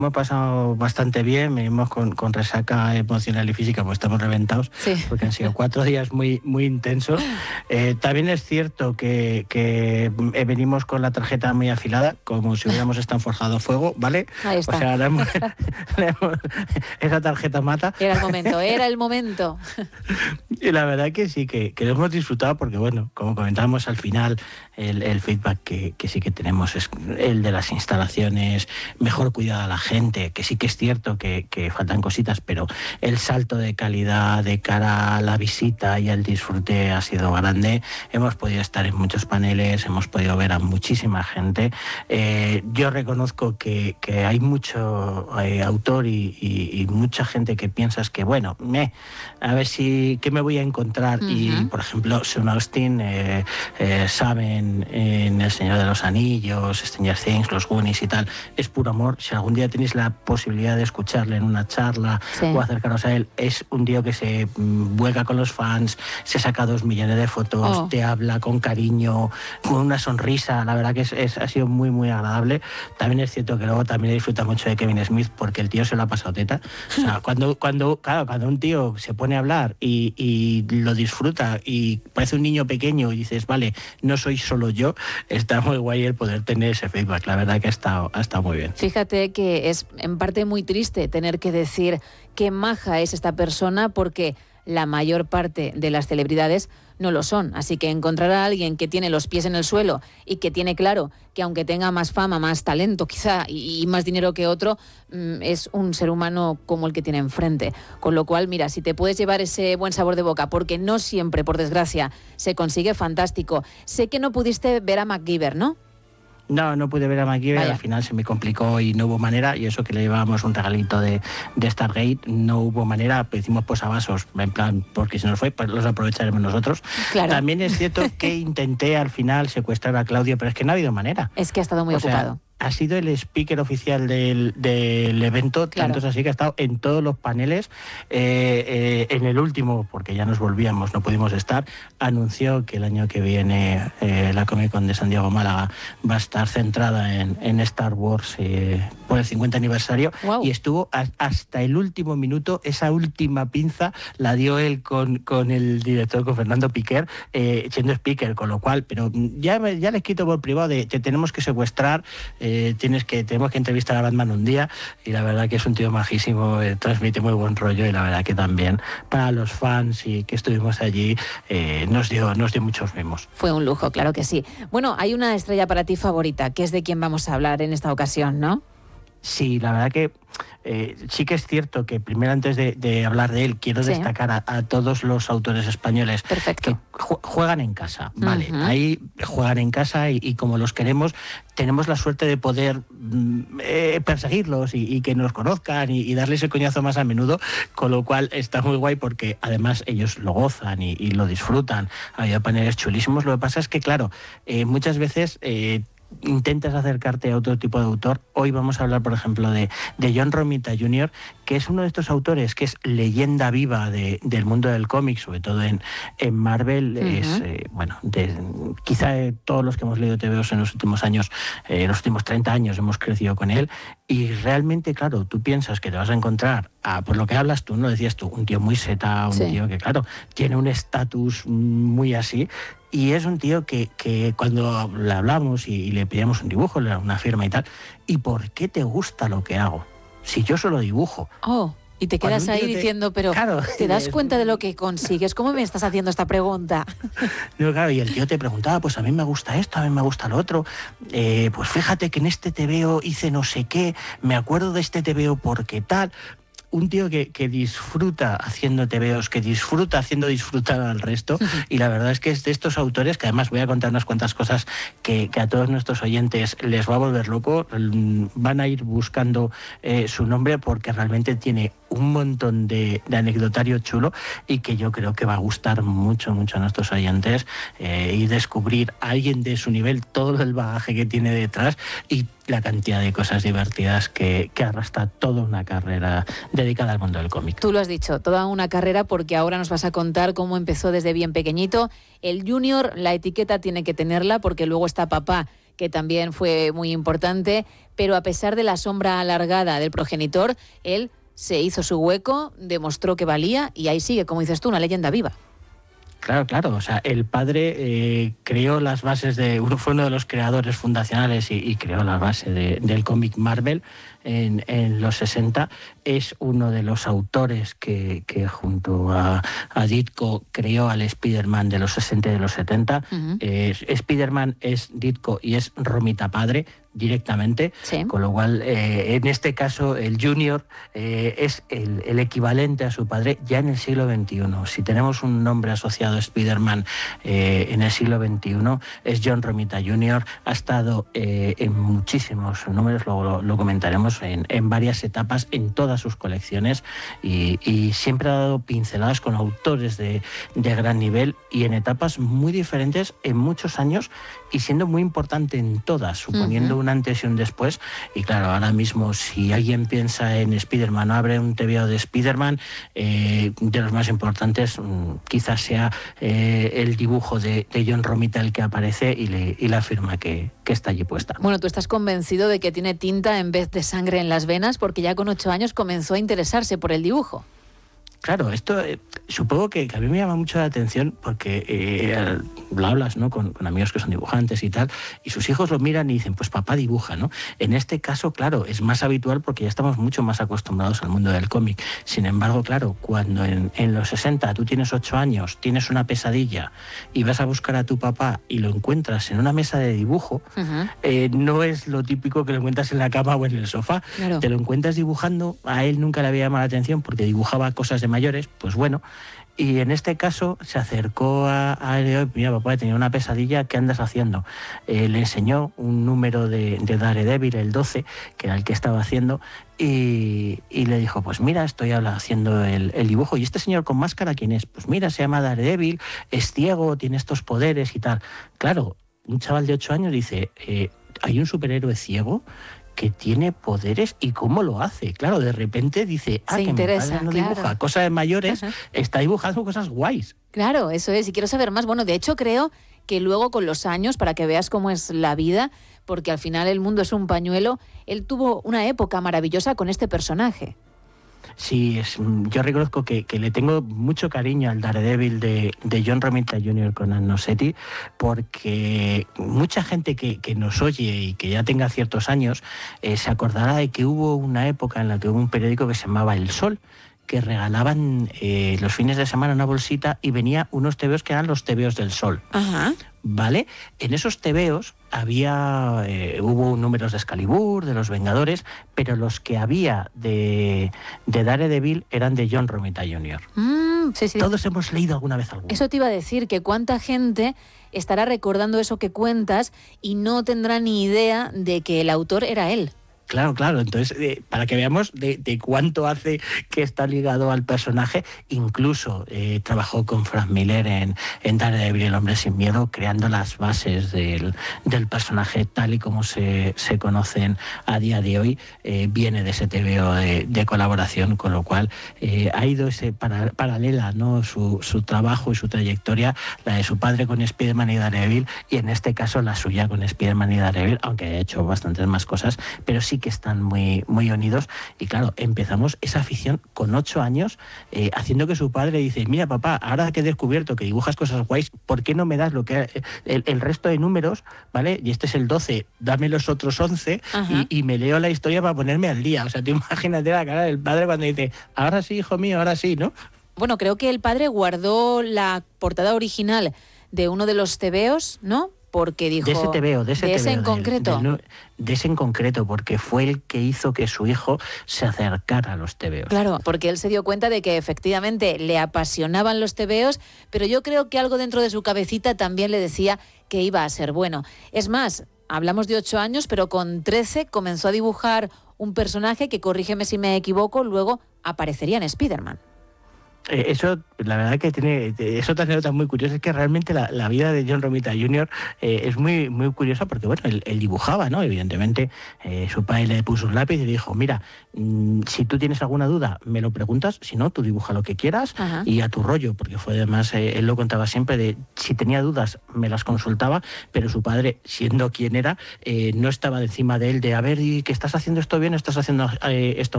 hemos pasado bastante bien, venimos con resaca emocional y física, pues estamos reventados, Sí. porque han sido 4 días muy, muy intensos. También es cierto que venimos con la tarjeta muy afilada, como si hubiéramos estado forjado a fuego, ¿vale? Ahí está. O sea, esa tarjeta mata. Era el momento. Y la verdad que sí, que lo hemos disfrutado porque, bueno, como comentábamos al final, el feedback que sí que tenemos es el de las instalaciones, mejor cuidada la gente, que sí que es cierto que faltan cositas, pero el salto de calidad de cara a la visita y al disfrute ha sido grande. Hemos podido estar en muchos paneles, hemos podido ver a muchísima gente. Yo reconozco que hay mucho autor y mucha gente que piensas que, bueno, a ver si qué me voy a encontrar. Uh-huh. Y, por ejemplo, Sean Austin, saben en El Señor de los Anillos, Stranger Things, Los Goonies y tal, es puro amor. Si algún día tenéis la posibilidad de escucharle en una charla o acercaros a él, es un tío que se vuelca con los fans, se saca 2 millones de fotos, te habla con cariño, con una sonrisa. La verdad que ha sido muy, muy agradable. También es cierto que luego también disfruta mucho de Kevin Smith porque el tío se lo ha pasado teta. O sea, cuando un tío se pone a hablar y lo disfruta y parece un niño pequeño y dices, vale, no soy solo yo, está muy guay el poder tener ese feedback. La verdad que ha estado muy bien. Fíjate que es en parte muy triste tener que decir qué maja es esta persona, porque la mayor parte de las celebridades no lo son. Así que encontrar a alguien que tiene los pies en el suelo y que tiene claro que aunque tenga más fama, más talento quizá y más dinero que otro, es un ser humano como el que tiene enfrente. Con lo cual, mira, si te puedes llevar ese buen sabor de boca, porque no siempre, por desgracia, se consigue, fantástico. Sé que no pudiste ver a MacGyver, ¿no? No pude ver a MacGyver, al final se me complicó y no hubo manera, y eso que le llevábamos un regalito de Stargate, no hubo manera, hicimos posavasos, en plan, porque si nos fue, pues los aprovecharemos nosotros. Claro. También es cierto que intenté al final secuestrar a Claudio, pero es que no ha habido manera. Es que ha estado muy ocupado. Ha sido el speaker oficial del evento, tanto es así que ha estado en todos los paneles. En el último, porque ya nos volvíamos, no pudimos estar, anunció que el año que viene la Comic Con de San Diego Málaga va a estar centrada en Star Wars por el 50 aniversario. Wow. Y estuvo hasta el último minuto, esa última pinza la dio él con el director, con Fernando Piquer, siendo speaker, con lo cual, pero ya le he escrito por privado de te tenemos que secuestrar, tenemos que entrevistar a Batman un día, y la verdad que es un tío majísimo, transmite muy buen rollo, y la verdad que también para los fans y que estuvimos allí nos dio muchos mimos. Fue un lujo, claro que sí. Bueno, hay una estrella para ti favorita, que es de quien vamos a hablar en esta ocasión, ¿no? Sí, la verdad que sí que es cierto que primero, antes de hablar de él, quiero destacar a todos los autores españoles que juegan en casa, ¿vale? Uh-huh. Ahí juegan en casa y como los queremos, tenemos la suerte de poder perseguirlos y que nos conozcan y darles el coñazo más a menudo, con lo cual está muy guay porque además ellos lo gozan y lo disfrutan. Ha habido paneles chulísimos. Lo que pasa es que, claro, muchas veces intentas acercarte a otro tipo de autor. Hoy vamos a hablar, por ejemplo, de John Romita Jr., que es uno de estos autores que es leyenda viva del mundo del cómic, sobre todo en Marvel. Uh-huh. Es, quizá todos los que hemos leído TVOs en los últimos años, los últimos 30 años, hemos crecido con él. Y realmente, claro, tú piensas que te vas a encontrar, por lo que hablas tú, ¿no? Decías tú, un tío muy seta, un tío que, claro, tiene un estatus muy así. Y es un tío que cuando le hablamos y le pedíamos un dibujo, una firma y tal, ¿y por qué te gusta lo que hago? Si yo solo dibujo. Oh, y te quedas ahí diciendo, pero claro, ¿te das cuenta de lo que consigues? ¿Cómo me estás haciendo esta pregunta? No, claro, y el tío te preguntaba, pues a mí me gusta esto, a mí me gusta lo otro, pues fíjate que en este TVO hice no sé qué, me acuerdo de este TVO porque tal. Un tío que disfruta haciendo TVOs, que disfruta haciendo disfrutar al resto, y la verdad es que es de estos autores que además voy a contar unas cuantas cosas que a todos nuestros oyentes les va a volver loco, van a ir buscando su nombre porque realmente tiene un montón de anecdotario chulo y que yo creo que va a gustar mucho, mucho a nuestros oyentes y descubrir a alguien de su nivel, todo el bagaje que tiene detrás y la cantidad de cosas divertidas que arrastra toda una carrera dedicada al mundo del cómic. Tú lo has dicho, toda una carrera, porque ahora nos vas a contar cómo empezó desde bien pequeñito. El Junior, la etiqueta tiene que tenerla porque luego está papá, que también fue muy importante, pero a pesar de la sombra alargada del progenitor, él se hizo su hueco, demostró que valía y ahí sigue, como dices tú, una leyenda viva. Claro. O sea, el padre creó las bases fue uno de los creadores fundacionales y creó las bases del cómic Marvel en los 60. Es uno de los autores que junto a Ditko creó al Spider-Man de los 60 y de los 70. Uh-huh. Spider-Man es Ditko y es Romita padre directamente, sí. Con lo cual en este caso el Junior es el equivalente a su padre ya en el siglo XXI. Si tenemos un nombre asociado a Spider-Man en el siglo XXI es John Romita Jr. Ha estado en muchísimos números, luego lo comentaremos, en varias etapas en todas sus colecciones y siempre ha dado pinceladas con autores de gran nivel y en etapas muy diferentes en muchos años y siendo muy importante en todas, suponiendo un antes y un después. Y claro, ahora mismo si alguien piensa en Spider-Man o abre un TVO de Spider-Man, de los más importantes quizás sea el dibujo de John Romita el que aparece y la firma que está allí puesta. Bueno, tú estás convencido de que tiene tinta en vez de sangre en las venas porque ya con 8 años comenzó a interesarse por el dibujo. Claro, esto supongo que a mí me llama mucho la atención porque lo hablas, ¿no? con amigos que son dibujantes y tal, y sus hijos lo miran y dicen, pues papá dibuja, ¿no? En este caso, claro, es más habitual porque ya estamos mucho más acostumbrados al mundo del cómic. Sin embargo, claro, cuando en los 60 tú tienes 8 años, tienes una pesadilla y vas a buscar a tu papá y lo encuentras en una mesa de dibujo, no es lo típico que lo encuentras en la cama o en el sofá. Claro. Te lo encuentras dibujando, a él nunca le había llamado la atención porque dibujaba cosas de mayores, pues bueno, y en este caso se acercó a él, mira papá, tenía una pesadilla, ¿qué andas haciendo? Le enseñó un número de Daredevil, el 12, que era el que estaba haciendo, y le dijo, pues mira, estoy haciendo el dibujo, y este señor con máscara, ¿quién es? Pues mira, se llama Daredevil, es ciego, tiene estos poderes y tal. Claro, un chaval de 8 años dice, ¿hay un superhéroe ciego que tiene poderes y cómo lo hace? Claro, de repente dice, que mi padre no dibuja cosas de mayores, está dibujando cosas guays. Claro, eso es, y quiero saber más. Bueno, de hecho creo que luego con los años, para que veas cómo es la vida, porque al final el mundo es un pañuelo, él tuvo una época maravillosa con este personaje. Sí, yo reconozco que le tengo mucho cariño al Daredevil de John Romita Jr. con Ann Nocenti, porque mucha gente que nos oye y que ya tenga ciertos años se acordará de que hubo una época en la que hubo un periódico que se llamaba El Sol, que regalaban los fines de semana una bolsita y venía unos tebeos que eran los tebeos del Sol. Ajá. ¿Vale? En esos tebeos hubo números de Excalibur, de los Vengadores, pero los que había de Daredevil eran de John Romita Jr. Sí. Todos hemos leído alguna vez alguno. Eso te iba a decir, que cuánta gente estará recordando eso que cuentas y no tendrá ni idea de que el autor era él. Claro. Entonces, para que veamos de cuánto hace que está ligado al personaje, incluso trabajó con Frank Miller en Daredevil, el hombre sin miedo, creando las bases del personaje tal y como se conocen a día de hoy. Viene de ese TVO de colaboración, con lo cual ha ido paralela, ¿no? su trabajo y su trayectoria, la de su padre con Spider-Man y Daredevil, y en este caso la suya con Spider-Man y Daredevil, aunque ha hecho bastantes más cosas, pero sí que están muy, muy unidos. Y claro, empezamos esa afición con 8 años, haciendo que su padre dice, mira papá, ahora que he descubierto que dibujas cosas guays, ¿por qué no me das lo que el resto de números, ¿vale? Y este es el 12, dame los otros 11 y me leo la historia para ponerme al día. O sea, tú imagínate la cara del padre cuando dice, ahora sí, hijo mío, ahora sí, ¿no? Bueno, creo que el padre guardó la portada original de uno de los tebeos, ¿no? Porque dijo... De ese TVO, de ese en concreto. De ese en concreto, porque fue el que hizo que su hijo se acercara a los TVOs. Claro, porque él se dio cuenta de que efectivamente le apasionaban los TVOs, pero yo creo que algo dentro de su cabecita también le decía que iba a ser bueno. Es más, hablamos de 8 años, pero con 13 comenzó a dibujar un personaje que, corrígeme si me equivoco, luego aparecería en Spider-Man. Eso, la verdad que tiene, es otra anécdota muy curiosa, es que realmente la vida de John Romita Jr. Es muy, muy curiosa porque, bueno, él dibujaba, ¿no? Evidentemente, su padre le puso un lápiz y le dijo, mira, si tú tienes alguna duda, me lo preguntas, si no, tú dibuja lo que quieras. Ajá. Y a tu rollo, porque fue además, él lo contaba siempre, de si tenía dudas, me las consultaba, pero su padre, siendo quien era, no estaba encima de él de, a ver, ¿y que estás haciendo esto bien, estás haciendo esto mal?